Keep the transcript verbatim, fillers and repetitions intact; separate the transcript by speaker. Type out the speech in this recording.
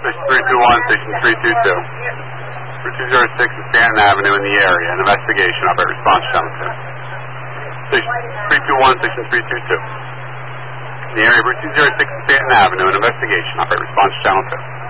Speaker 1: Station three two one, Station three two two. Route two zero six is Stanton Avenue in the area. An investigation. I'll be response channel two. Station three two one, Station three two two. In the area of Route two zero six is Stanton Avenue. An investigation. I'll be response channel two.